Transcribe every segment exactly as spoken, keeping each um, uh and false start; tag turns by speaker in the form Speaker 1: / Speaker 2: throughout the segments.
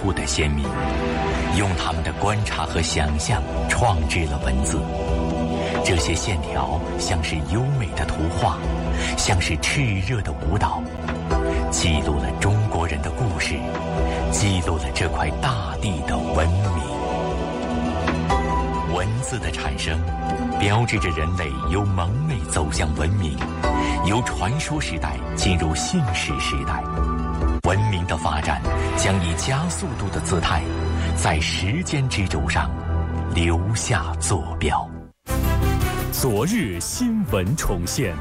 Speaker 1: 故的先民，用他们的观察和想象创制了文字。这些线条像是优美的图画，像是炽热的舞蹈，记录了中国人的故事，记录了这块大地的文明。文字的产生，标志着人类由蒙昧走向文明，由传说时代进入信史时代。文明的发展将以加速度的姿态，在时间之轴上留下坐标。
Speaker 2: 昨日新闻重现。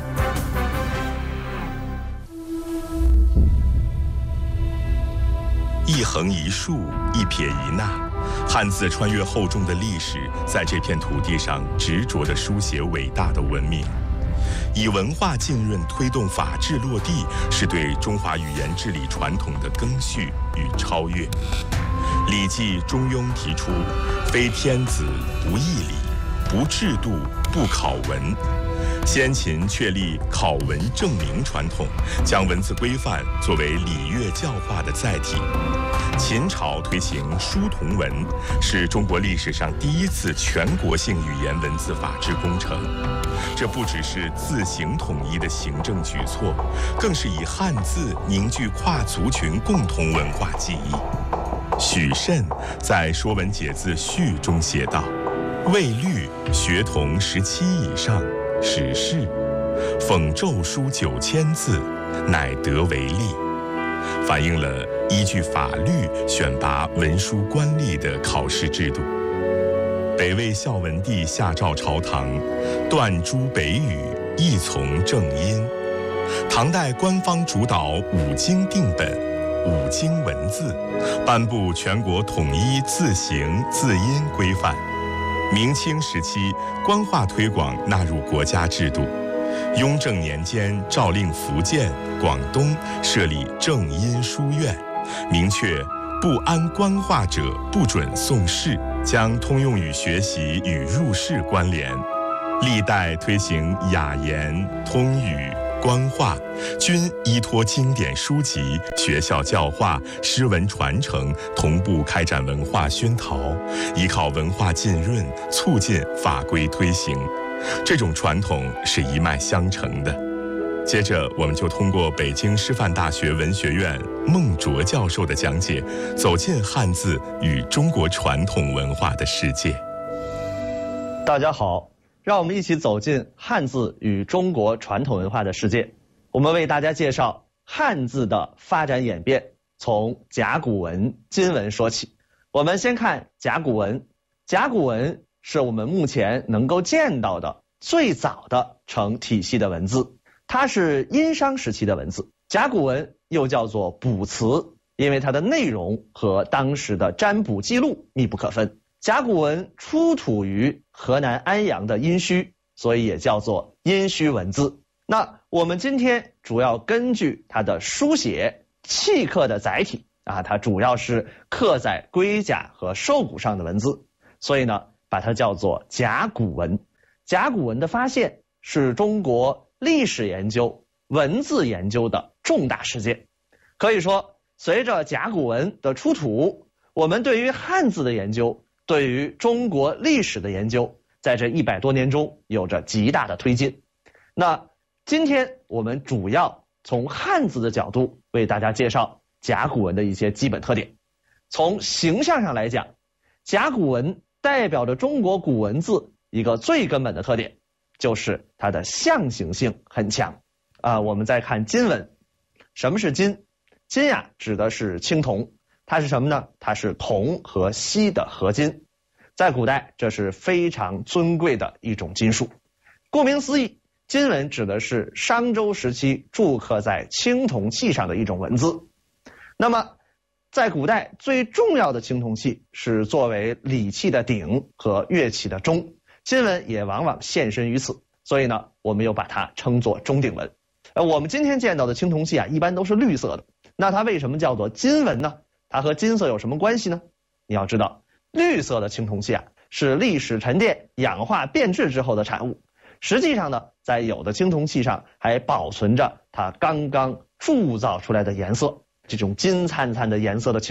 Speaker 3: 一横一竖，一撇一捺，汉字穿越厚重的历史，在这片土地上执着地书写伟大的文明。以文化浸润推动法治落地，是对中华语言治理传统的更续与超越。《礼记·中庸》提出：“非天子不议礼，不制度不考文。”先秦确立考文正名传统，将文字规范作为礼乐教化的载体。秦朝推行书同文，是中国历史上第一次全国性语言文字法治工程。这不只是字形统一的行政举措，更是以汉字凝聚跨族群共同文化记忆。许慎在《说文解字序》中写道：“魏律学童十七以上，始仕，讽咒书九千字，乃得为例。”反映了依据法律选拔文书官吏的考试制度。北魏孝文帝下诏朝堂，断诸北语，亦从正音。唐代官方主导五经定本、五经文字，颁布全国统一字形字音规范。明清时期，官话推广纳入国家制度。雍正年间，诏令福建、广东设立正音书院，明确不谙官话者不准诵试，将通用语学习与入仕关联。历代推行雅言、通语、官话，均依托经典书籍、学校教化、诗文传承，同步开展文化熏陶，依靠文化浸润，促进法规推行。这种传统是一脉相承的。接着，我们就通过北京师范大学文学院孟卓教授的讲解，走进汉字与中国传统文化的世界。
Speaker 4: 大家好，让我们一起走进汉字与中国传统文化的世界。我们为大家介绍汉字的发展演变，从甲骨文、金文说起。我们先看甲骨文。甲骨文是我们目前能够见到的最早的成体系的文字，它是殷商时期的文字。甲骨文又叫做卜辞，因为它的内容和当时的占卜记录密不可分。甲骨文出土于河南安阳的殷墟，所以也叫做殷墟文字。那我们今天主要根据它的书写契刻的载体啊，它主要是刻在龟甲和兽骨上的文字，所以呢把它叫做甲骨文。甲骨文的发现是中国历史研究、文字研究的重大事件。可以说，随着甲骨文的出土，我们对于汉字的研究，对于中国历史的研究，在这一百多年中有着极大的推进。那今天我们主要从汉字的角度为大家介绍甲骨文的一些基本特点。从形象上来讲，甲骨文代表着中国古文字一个最根本的特点，就是它的象形性很强啊、呃。我们再看金文，什么是金？金呀，指的是青铜，它是什么呢？它是铜和锡的合金，在古代这是非常尊贵的一种金属。顾名思义，金文指的是商周时期铸刻在青铜器上的一种文字。那么在古代最重要的青铜器是作为礼器的鼎和乐器的钟，金文也往往现身于此，所以呢我们又把它称作钟鼎文。呃，我们今天见到的青铜器啊，一般都是绿色的，那它为什么叫做金文呢？它和金色有什么关系呢？你要知道，绿色的青铜器啊是历史沉淀氧化变质之后的产物，实际上呢在有的青铜器上还保存着它刚刚铸造出来的颜色，这种金灿灿的颜色的青